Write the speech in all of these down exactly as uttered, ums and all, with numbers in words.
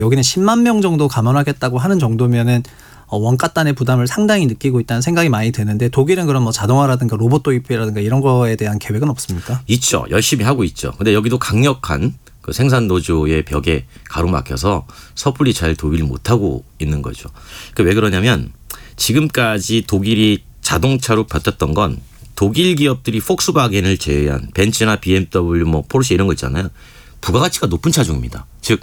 여기는 십만 명 정도 감원하겠다고 하는 정도면은 어, 원가단의 부담을 상당히 느끼고 있다는 생각이 많이 드는데 독일은 그럼 뭐 자동화라든가 로봇 도입이라든가 이런 거에 대한 계획은 없습니까? 있죠. 열심히 하고 있죠. 근데 여기도 강력한 그 생산 노조의 벽에 가로막혀서 섣불리 잘 도입을 못하고 있는 거죠. 그 왜 그러냐면 지금까지 독일이 자동차로 버텼던 건 독일 기업들이 폭스바겐을 제외한 벤츠나 비엠더블유, 뭐 포르쉐 이런 거 있잖아요. 부가가치가 높은 차종입니다. 즉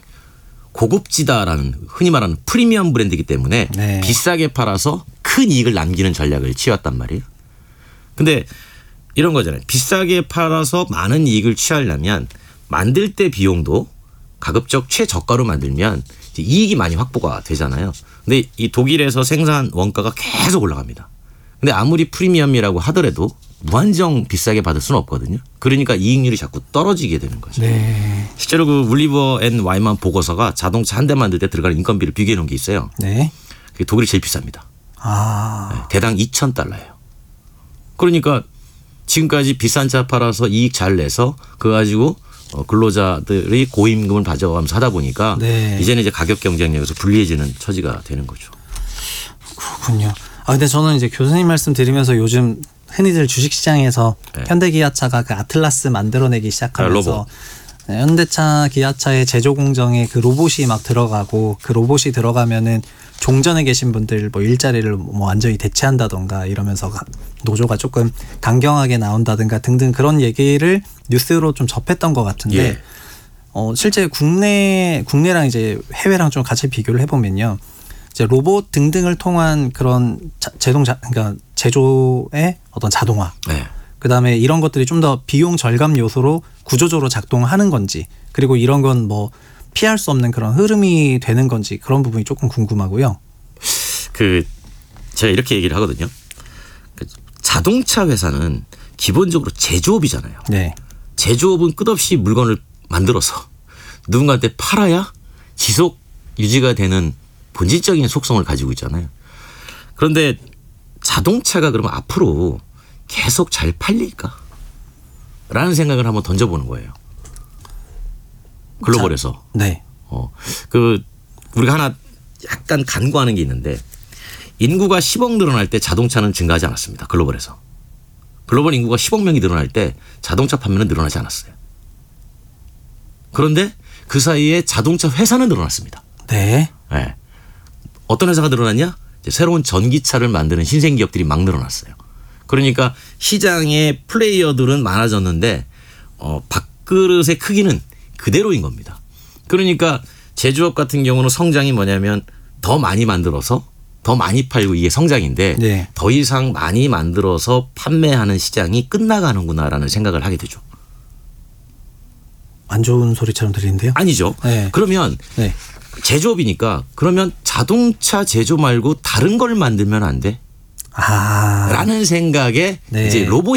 고급지다라는 흔히 말하는 프리미엄 브랜드이기 때문에 네. 비싸게 팔아서 큰 이익을 남기는 전략을 취했단 말이에요. 근데 이런 거잖아요. 비싸게 팔아서 많은 이익을 취하려면 만들 때 비용도 가급적 최저가로 만들면 이익이 많이 확보가 되잖아요. 근데 이 독일에서 생산 원가가 계속 올라갑니다. 근데 아무리 프리미엄이라고 하더라도 무한정 비싸게 받을 수는 없거든요. 그러니까 이익률이 자꾸 떨어지게 되는 거죠. 네. 실제로 그 울리버 앤 와이만 보고서가 자동차 한 대 만들 때 들어가는 인건비를 비교해 놓은 게 있어요. 네. 그게 독일이 제일 비쌉니다. 아. 네. 대당 이천 달러예요. 그러니까 지금까지 비싼 차 팔아서 이익 잘 내서 그거 가지고 근로자들이 고임금을 가져가면서 하다 보니까 네. 이제는 이제 가격 경쟁력에서 불리해지는 처지가 되는 거죠. 그렇군요. 아 근데 저는 이제 교수님 말씀 드리면서 요즘 흔히들 주식시장에서 네. 현대기아차가 그 아틀라스 만들어내기 시작하면서 아, 현대차 기아차의 제조 공정에 그 로봇이 막 들어가고 그 로봇이 들어가면은 종전에 계신 분들 뭐 일자리를 뭐 완전히 대체한다던가 이러면서 노조가 조금 강경하게 나온다든가 등등 그런 얘기를 뉴스로 좀 접했던 것 같은데 예. 어 실제 국내 국내랑 이제 해외랑 좀 같이 비교를 해보면요. 이제 로봇 등등을 통한 그런 자, 제동자 그러니까 제조의 어떤 자동화, 네. 그다음에 이런 것들이 좀 더 비용 절감 요소로 구조적으로 작동하는 건지, 그리고 이런 건 뭐 피할 수 없는 그런 흐름이 되는 건지 그런 부분이 조금 궁금하고요. 그 제가 이렇게 얘기를 하거든요. 그 자동차 회사는 기본적으로 제조업이잖아요. 네. 제조업은 끝없이 물건을 만들어서 누군가한테 팔아야 지속 유지가 되는 본질적인 속성을 가지고 있잖아요. 그런데 자동차가 그러면 앞으로 계속 잘 팔릴까? 라는 생각을 한번 던져보는 거예요. 글로벌에서. 자, 네. 어, 그 우리가 하나 약간 간과하는 게 있는데 인구가 십억 늘어날 때 자동차는 증가하지 않았습니다. 글로벌에서. 글로벌 인구가 십억 명이 늘어날 때 자동차 판매는 늘어나지 않았어요. 그런데 그 사이에 자동차 회사는 늘어났습니다. 네. 네. 어떤 회사가 늘어났냐? 이제 새로운 전기차를 만드는 신생 기업들이 막 늘어났어요. 그러니까 시장의 플레이어들은 많아졌는데 어, 밥그릇의 크기는 그대로인 겁니다. 그러니까 제조업 같은 경우는 성장이 뭐냐면 더 많이 만들어서 더 많이 팔고 이게 성장인데 네. 더 이상 많이 만들어서 판매하는 시장이 끝나가는구나라는 생각을 하게 되죠. 안 좋은 소리처럼 들리는데요? 아니죠. 네. 그러면 네. 제조업이니까 그러면 자동차 제조 말고 다른 걸 만들면 안 돼? 아. 라는 생각에 네. 이제 로봇